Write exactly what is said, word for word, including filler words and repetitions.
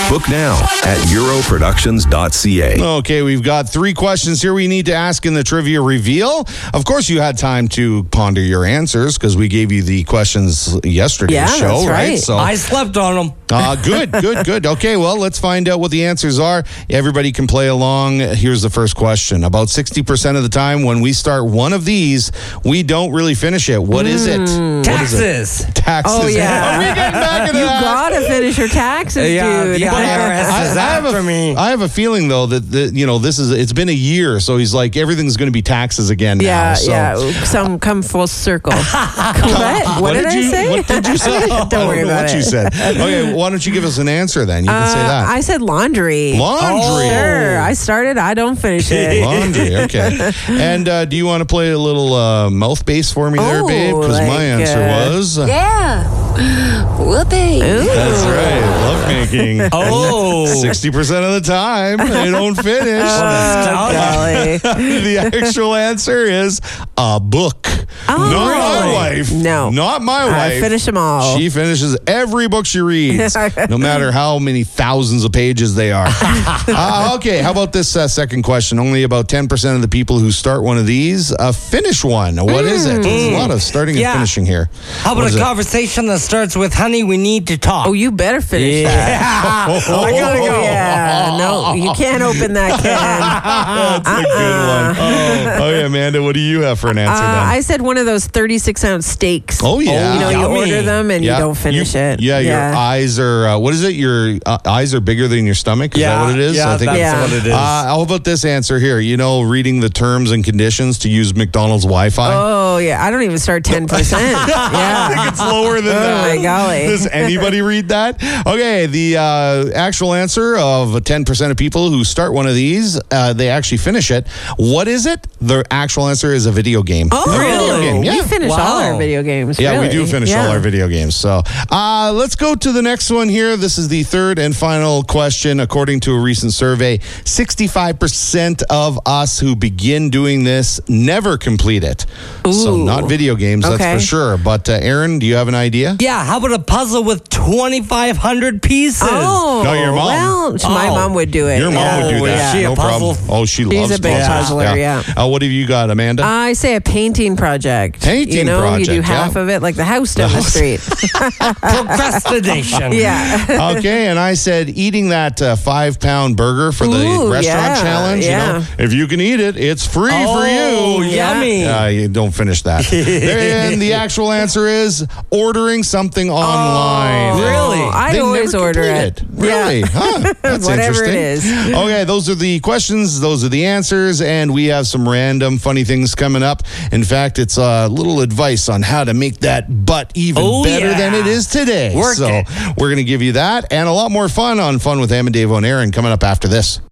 Book now at europroductions dot c a. Okay, we've got three questions here we need to ask in the trivia reveal. Of course, you had time to ponder your answers because we gave you the questions yesterday's Yeah, show, that's right? right. So, I slept on them. uh, good, good, good. Okay, well, let's find out what the answers are. Everybody can play along. Here's the first question. About sixty percent of the time when we start one of these, we don't really finish it. What is it? Taxes. Taxes. Oh, yeah. Are we getting back into You that? gotta finish your taxes, Yeah, dude. the I R S I, is I have after a, me. I have a feeling though that the, you know this is it's been a year, so he's like everything's going to be taxes again Yeah, now. So. yeah. Some come full circle. what? What did, I you, say? What did you say? Don't I worry know about what it. you said. Okay, why don't you give us an answer then? You can say Uh, that. I said laundry. Laundry. Sure. I started. I don't finish it. Laundry. Okay. And uh, do you want to play a little uh, mouth bass for me there, Oh, babe? Because my like, answer uh, was. Yeah. Whoopee. That's right. Lovemaking. Oh. Sixty percent of the time they don't finish. Oh, golly. The actual answer is a book. Oh, not my really? wife. No. Not my I wife. finish them all. She finishes every book she reads, no matter how many thousands of pages they are. uh, okay, how about this uh, second question? Only about ten percent of the people who start one of these uh, finish one. What is it? There's a lot of starting and Yeah. finishing here. How What about is a it? conversation that starts with, honey, we need to talk? Oh, you better finish that. Yeah. I gotta go. Yeah, no, you can't open that can. That's a good one. Oh, yeah, Amanda, what do you have for an answer Uh, then? I said one of those thirty-six ounce steaks. Oh, yeah. You know, you Yummy. order them and you don't finish You- it. Yeah, your eyes are, uh, what is it? Your uh, eyes are bigger than your stomach? Is that what it is? Yeah, I think that's Yeah. what it is. Uh, how about this answer here? You know, reading the terms and conditions to use McDonald's Wi-Fi? Oh, yeah. I don't even start ten percent. I Yeah. think it's lower than Oh, that. my golly. Does anybody read that? Okay, the uh, actual answer of ten percent of people who start one of these, uh, they actually finish it. What is it? The actual answer is a video game. Oh, A video game, yeah. We finish all Wow. our video games. Yeah, we really. do finish Yeah. all our video games. So uh, let's go to the next one here. This is the third and final question. According to a recent survey, sixty-five percent of us who begin doing this never complete it. So Ooh. not video games, that's Okay. for sure. But uh, Aaron, do you have an idea? Yeah, how about a puzzle with twenty-five hundred pieces? Oh, No, your mom. Well, my Oh. mom would do it. Your mom yeah. would do Oh, that. is she a no puzzle? problem. Oh, she She's loves a big puzzles. puzzler, yeah. Uh, what have you got, Amanda? I say a painting project. Painting you know, project, You do half yeah. of it, like the house down the street. Procrastination. yeah. Okay, and I said eating that uh, five pound burger for the Ooh, restaurant yeah, challenge. yeah. You know, if you can eat it, it's free Oh, for you. yummy. Uh, you don't finish that. And the actual answer is ordering something online. Really? Oh, I They always never order complete it. Really? Yeah. Huh. That's Whatever it interesting. is. Okay, those are the questions. Those are the answers. And we have some random funny things coming up. In fact, it's a little advice on how to make that butt even Oh, better yeah. than it is today. Work so it. we're going to give you that and a lot more fun on Fun with Am and Dave on Aaron coming up after this.